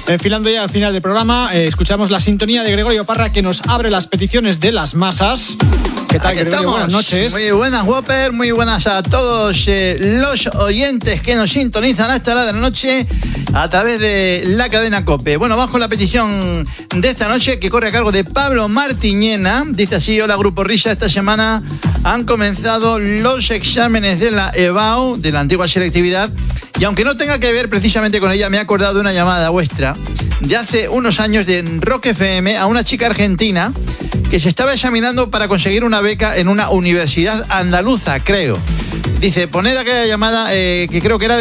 Enfilando ya al final del programa, escuchamos la sintonía de Gregorio Parra que nos abre las peticiones de las masas. ¿Qué tal, Gregorio? Estamos. Buenas noches. Muy buenas, Whopper. Muy buenas a todos los oyentes que nos sintonizan a esta hora de la noche a través de la cadena COPE. Bueno, bajo la petición de esta noche que corre a cargo de Pablo Martiñena. Dice así: hola, Grupo Risa. Esta semana han comenzado los exámenes de la EBAU, de la antigua selectividad. Y aunque no tenga que ver precisamente con ella, me he acordado de una llamada vuestra de hace unos años de Rock FM a una chica argentina que se estaba examinando para conseguir una beca en una universidad andaluza, creo. Dice, poned aquella llamada que creo que era